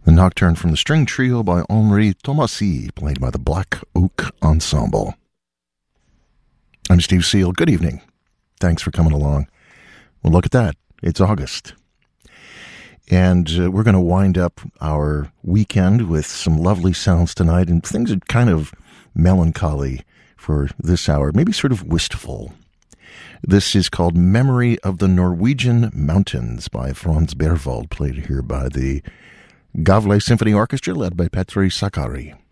The Nocturne from the String Trio by Henri Thomasy, played by the Black Oak Ensemble. I'm Steve Seal. Good evening. Thanks for coming along. Well, look at that. It's August. And we're going to wind up our weekend with some lovely sounds tonight, and things are kind of melancholy for this hour, maybe sort of wistful. This is called Memory of the Norwegian Mountains by Franz Berwald, played here by the Gavle Symphony Orchestra, led by Petri Sakari.